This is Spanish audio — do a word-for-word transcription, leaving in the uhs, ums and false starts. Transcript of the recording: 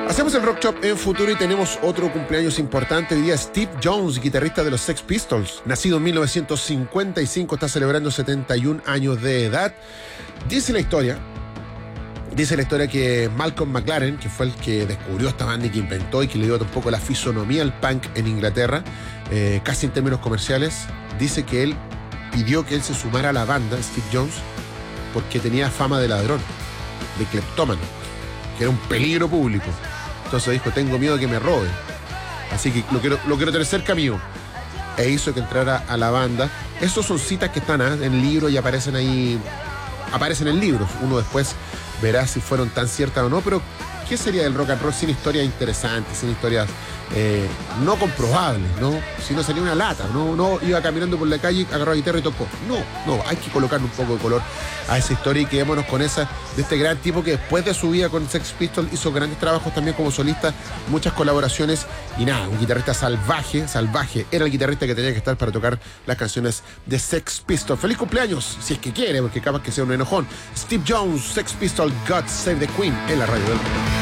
Hacemos el Rock Shop en futuro y tenemos otro cumpleaños importante. Hoy día Steve Jones, guitarrista de los Sex Pistols, nacido en mil novecientos cincuenta y cinco, está celebrando setenta y un años de edad. Dice la historia, dice la historia que Malcolm McLaren, que fue el que descubrió esta banda y que inventó y que le dio un poco la fisonomía al punk en Inglaterra, eh, casi en términos comerciales, dice que él pidió que él se sumara a la banda, Steve Jones, porque tenía fama de ladrón, de cleptómano, que era un peligro público. Entonces dijo, tengo miedo de que me roben, así que lo quiero, lo quiero tener cerca mío. E hizo que entrara a la banda. Esas son citas que están ¿eh? en el libro y aparecen ahí, aparecen en libros. Uno después verá si fueron tan ciertas o no, pero ¿qué sería del rock and roll sin historias interesantes, sin historias eh, no comprobables, ¿no? Si no salía una lata, no, no iba caminando por la calle, agarró la guitarra y tocó. No, no, hay que colocarle un poco de color a esa historia y quedémonos con esa de este gran tipo que después de su vida con Sex Pistols hizo grandes trabajos también como solista, muchas colaboraciones y nada, un guitarrista salvaje, salvaje. Era el guitarrista que tenía que estar para tocar las canciones de Sex Pistols. ¡Feliz cumpleaños! Si es que quiere, porque capaz que sea un enojón. Steve Jones, Sex Pistols, God Save the Queen en la radio del mundo.